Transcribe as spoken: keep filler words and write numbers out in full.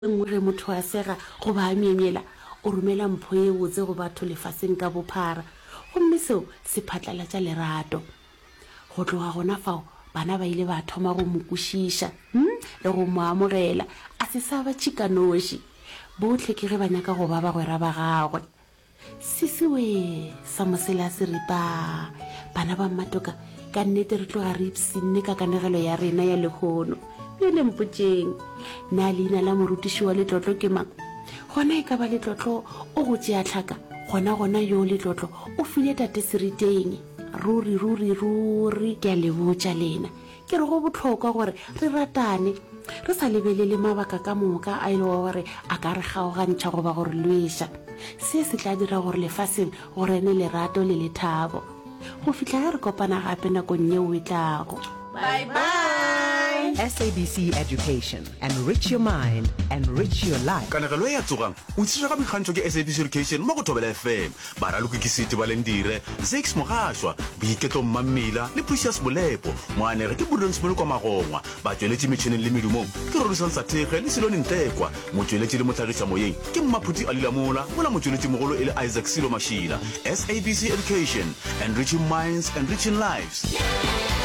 nngwe re motho a sega go ba miemela o romela mpho e botse go batho lefaseng ka bophara gomme seo se phatlalatša lerato go tloga gona fao bana ba ile ba thoma go mokušiša le go mo amogela a se sa ba tšhikanoši botlhe ke ge ba nyaka go ba bagwera ba gagwe sisiwe sa mosela se ripa bana ba mmatoka ka nnete re tloga re ipsinne ka kanegelo ya rena ya lekgono le mpotšeng na leina la morutiši wa letlotlo ke mang gona e ka ba letlotlo o go tšea tlhaka gona gona yo letlotlo o file tate seriteng ruri ruri ruri ke a le botša lena ke re go botlhokwa gore re ratane re sa lebelele mabaka ka moka a ile wa gore a ka re kgaogantšha go ba gore lweša se se tla dira gore lefaseng go rene lerato le lethabo go fitlha ge re kopana gape nakong yeo e tlago. Bye bye. S A B C Education. Enrich your mind, enrich your life. Kanegelo ya tsogang o tsira ka mekgantšho ke S A B C Education mo go Thobela F M ba raloke ke sete ba lendire Zex Mogashwa boiketlo Mmamila le Precious Molepo moanere ke Budons Moloko Magongwa ba tsweletše metšhineng le medumong ke Rorisang Sathege le Silone Ntekwa motsweletši le motlhagiša moyeng ke Mmaphuti Alilamola mola motsweletši mogolo e le Isaac Silo Mashila. S A B C Education, enriching minds, enriching lives.